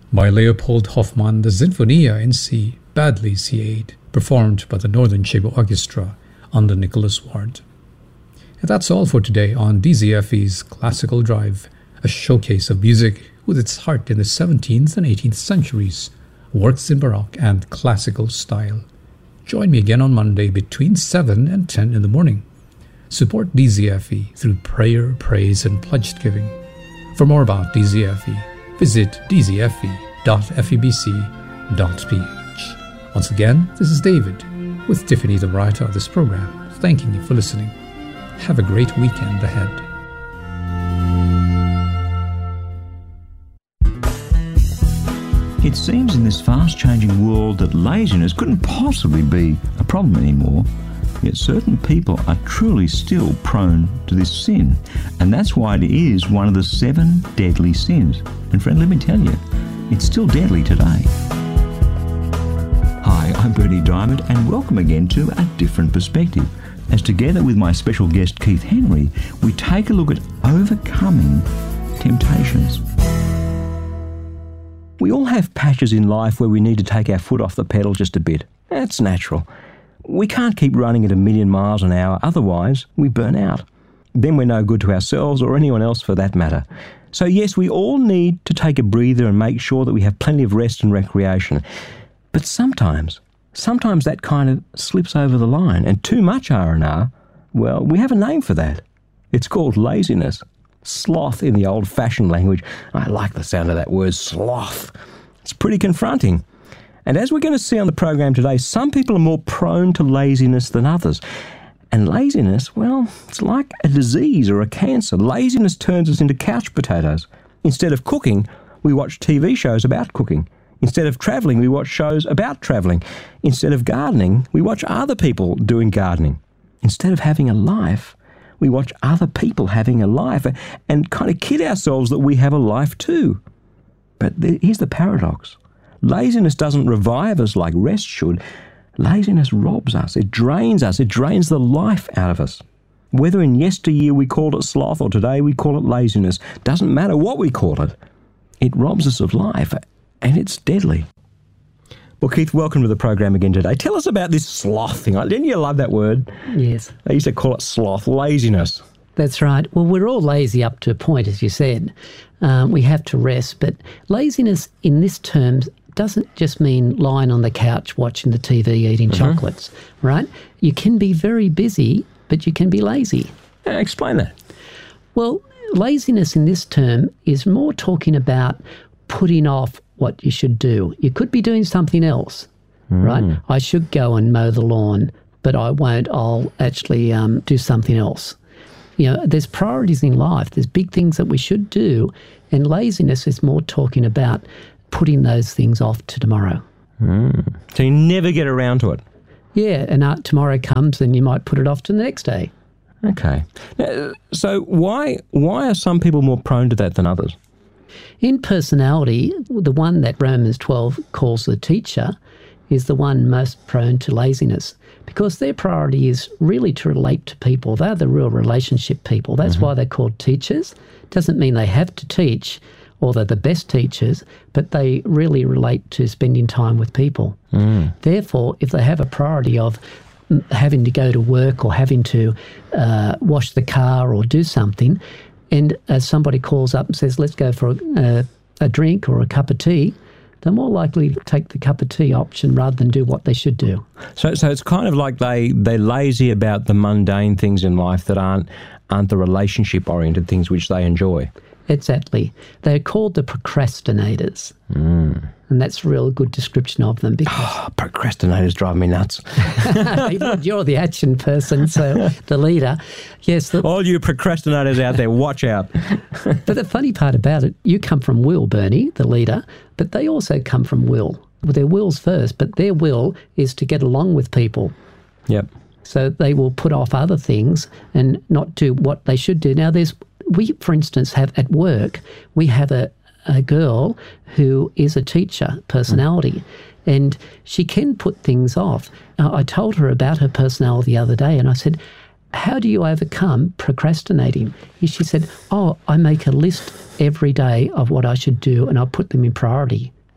By Leopold Hoffmann, the Sinfonia in C, badly C8, performed by the Northern Chamber Orchestra under Nicholas Ward. And that's all for today on DZFE's Classical Drive, a showcase of music with its heart in the 17th and 18th centuries, works in Baroque and classical style. Join me again on Monday between 7 and 10 in the morning. Support DZFE through prayer, praise, and pledged giving. For more about DZFE, visit dzfe.febc.ph. Once again, this is David, with Tiffany, the writer of this program, thanking you for listening. Have a great weekend ahead. It seems in this fast-changing world that laziness couldn't possibly be a problem anymore, yet certain people are truly still prone to this sin, and that's why it is one of the 7 deadly sins. And friend, let me tell you, it's still deadly today. Hi, I'm Bernie Diamond, and welcome again to A Different Perspective, as together with my special guest Keith Henry, we take a look at overcoming temptations. We all have patches in life where we need to take our foot off the pedal just a bit. That's natural. We can't keep running at 1,000,000 miles an hour, otherwise we burn out. Then we're no good to ourselves or anyone else for that matter. So yes, we all need to take a breather and make sure that we have plenty of rest and recreation. But sometimes that kind of slips over the line, and too much R&R, well, we have a name for that. It's called laziness. Sloth in the old-fashioned language. I like the sound of that word, sloth. It's pretty confronting. And as we're going to see on the program today, some people are more prone to laziness than others. And laziness, well, it's like a disease or a cancer. Laziness turns us into couch potatoes. Instead of cooking, we watch TV shows about cooking. Instead of travelling, we watch shows about travelling. Instead of gardening, we watch other people doing gardening. Instead of having a life, we watch other people having a life and kind of kid ourselves that we have a life too. But here's the paradox. Laziness doesn't revive us like rest should. Laziness robs us. It drains the life out of us. Whether in yesteryear we called it sloth or today we call it laziness, doesn't matter what we call it. It robs us of life, and it's deadly. Well, Keith, welcome to the program again today. Tell us about this sloth thing. Didn't you love that word? Yes. They used to call it sloth, laziness. That's right. Well, we're all lazy up to a point, as you said. We have to rest, but laziness in this term doesn't just mean lying on the couch watching the TV, eating chocolates, right? You can be very busy, but you can be lazy. Explain that. Well, laziness in this term is more talking about putting off what you should do. You could be doing something else, right? I should go and mow the lawn, but I won't. I'll actually do something else. You know, there's priorities in life. There's big things that we should do, and laziness is more talking about putting those things off to tomorrow. So you never get around to it? Yeah, and tomorrow comes and you might put it off to the next day. Okay. Now, so why are some people more prone to that than others? In personality, the one that Romans 12 calls the teacher is the one most prone to laziness, because their priority is really to relate to people. They're the real relationship people. That's why they're called teachers. Doesn't mean they have to teach or they're the best teachers, but they really relate to spending time with people. Therefore, if they have a priority of having to go to work or having to wash the car or do something, and as somebody calls up and says, let's go for a drink or a cup of tea, they're more likely to take the cup of tea option rather than do what they should do. So it's kind of like they're lazy about the mundane things in life that aren't the relationship-oriented things which they enjoy. Exactly. They're called the procrastinators. And that's a real good description of them. Because procrastinators drive me nuts. You're the action person, so the leader. Yes. All you procrastinators out there, watch out. But the funny part about it, you come from will, Bernie, the leader, but they also come from will. Well, their will's first, but their will is to get along with people. Yep. So they will put off other things and not do what they should do. Now, we, for instance, have at work, we have a girl who is a teacher personality, and she can put things off. I told her about her personality the other day, and I said, how do you overcome procrastinating? She said, I make a list every day of what I should do, and I put them in priority.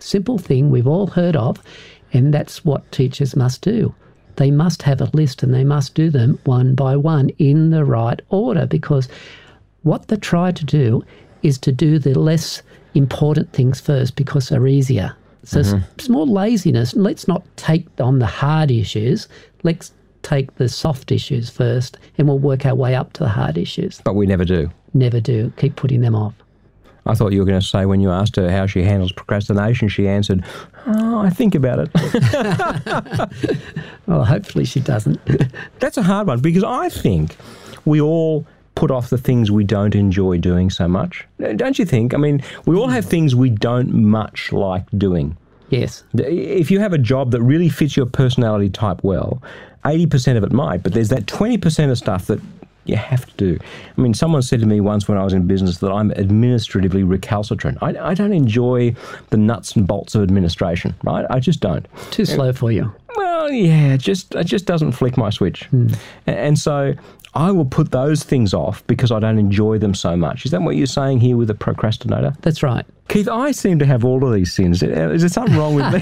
Simple thing we've all heard of, and that's what teachers must do. They must have a list and they must do them one by one in the right order, because what they try to do is to do the less important things first because they're easier. So it's more laziness. Let's not take on the hard issues. Let's take the soft issues first and we'll work our way up to the hard issues. But we never do. Never do. Keep putting them off. I thought you were going to say when you asked her how she handles procrastination, she answered, "Oh, I think about it." Well, hopefully she doesn't. That's a hard one, because I think we all put off the things we don't enjoy doing so much. Don't you think? I mean, we all have things we don't much like doing. Yes. If you have a job that really fits your personality type well, 80% of it might, but there's that 20% of stuff that you have to do. I mean, someone said to me once when I was in business that I'm administratively recalcitrant. I don't enjoy the nuts and bolts of administration, right? I just don't. Too slow for you. Well, yeah, it just doesn't flick my switch. And so I will put those things off because I don't enjoy them so much. Is that what you're saying here with a procrastinator? That's right. Keith, I seem to have all of these sins. Is there something wrong with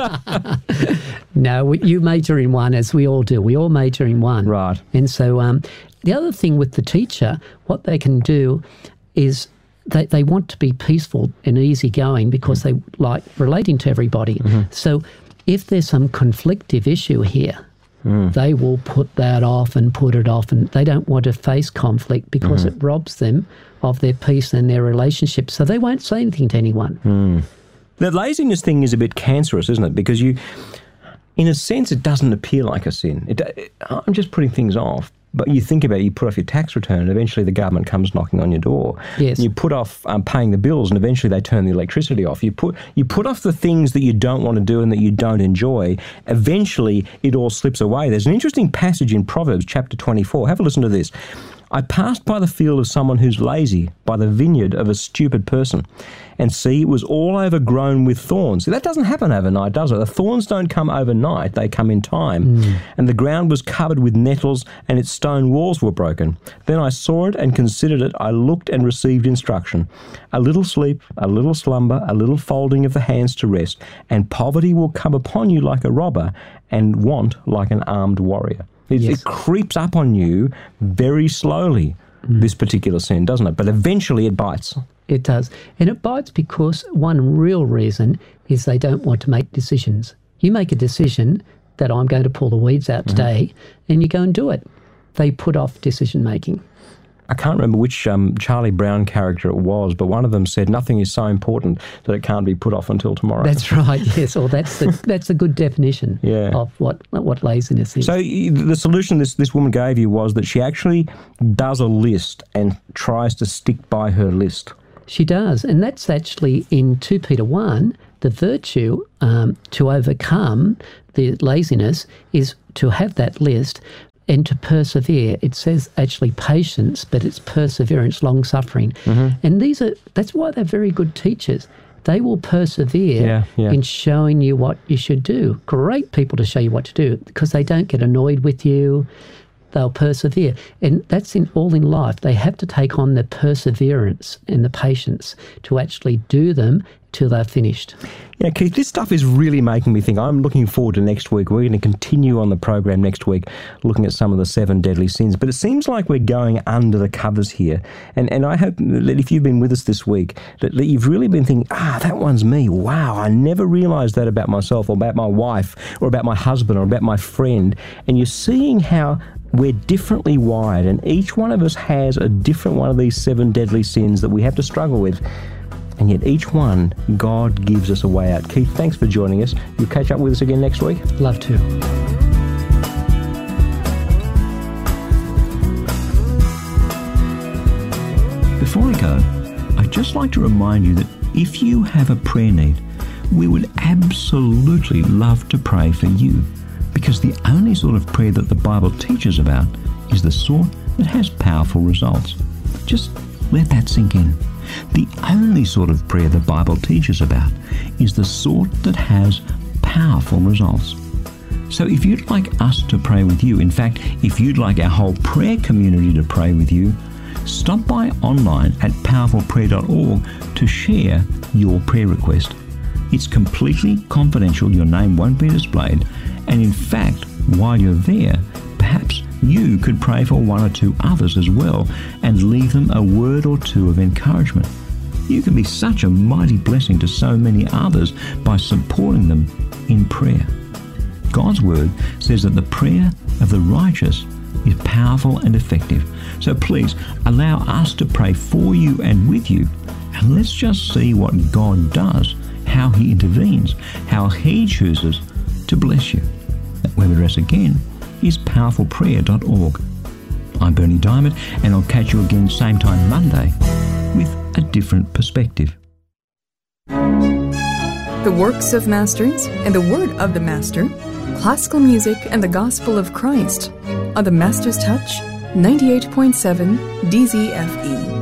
me? No, you major in one, as we all do. We all major in one. Right. And so the other thing with the teacher, what they can do is they want to be peaceful and easygoing because they like relating to everybody. So if there's some conflictive issue here, they will put that off and put it off, and they don't want to face conflict because it robs them of their peace and their relationship. So they won't say anything to anyone. The laziness thing is a bit cancerous, isn't it? Because you, in a sense, it doesn't appear like a sin. I'm just putting things off. But you think about it, you put off your tax return and eventually the government comes knocking on your door. Yes. You put off paying the bills and eventually they turn the electricity off. You put off the things that you don't want to do and that you don't enjoy. Eventually it all slips away. There's an interesting passage in Proverbs chapter 24. Have a listen to this. I passed by the field of someone who's lazy, by the vineyard of a stupid person, and see, it was all overgrown with thorns. That doesn't happen overnight, does it? The thorns don't come overnight, they come in time. And the ground was covered with nettles, and its stone walls were broken. Then I saw it and considered it. I looked and received instruction. A little sleep, a little slumber, a little folding of the hands to rest, and poverty will come upon you like a robber, and want like an armed warrior. It creeps up on you very slowly, this particular sin, doesn't it? But eventually it bites. It does. And it bites because one real reason is they don't want to make decisions. You make a decision that I'm going to pull the weeds out today, and you go and do it. They put off decision making. I can't remember which Charlie Brown character it was, but one of them said nothing is so important that it can't be put off until tomorrow. That's right, yes. Or that's a good definition of what laziness is. So the solution this woman gave you was that she actually does a list and tries to stick by her list. She does, and that's actually in 2 Peter 1, the virtue to overcome the laziness is to have that list and to persevere. It says actually patience, but it's perseverance, long-suffering. And that's why they're very good teachers. They will persevere in showing you what you should do. Great people to show you what to do because they don't get annoyed with you. They'll persevere. And that's all in life. They have to take on the perseverance and the patience to actually do them till they're finished. Yeah, Keith, this stuff is really making me think. I'm looking forward to next week. We're going to continue on the program next week looking at some of the 7 deadly sins. But it seems like we're going under the covers here. And I hope that if you've been with us this week, that you've really been thinking, that one's me. Wow, I never realised that about myself or about my wife or about my husband or about my friend. And you're seeing how we're differently wired, and each one of us has a different one of these 7 deadly sins that we have to struggle with. And yet each one, God gives us a way out. Keith, thanks for joining us. You'll catch up with us again next week? Love to. Before I go, I'd just like to remind you that if you have a prayer need, we would absolutely love to pray for you, because the only sort of prayer that the Bible teaches about is the sort that has powerful results. Just let that sink in. The only sort of prayer the Bible teaches about is the sort that has powerful results. So if you'd like us to pray with you, in fact, if you'd like our whole prayer community to pray with you, stop by online at powerfulprayer.org to share your prayer request. It's completely confidential. Your name won't be displayed. And in fact, while you're there, perhaps you could pray for one or two others as well and leave them a word or two of encouragement. You can be such a mighty blessing to so many others by supporting them in prayer. God's word says that the prayer of the righteous is powerful and effective. So please allow us to pray for you and with you, and let's just see what God does, how he intervenes, how he chooses to bless you. That web address again is powerfulprayer.org. I'm Berni Dymet, and I'll catch you again same time Monday with a different perspective. The works of masters and the word of the master, classical music and the gospel of Christ on the Master's Touch 98.7 DZFE.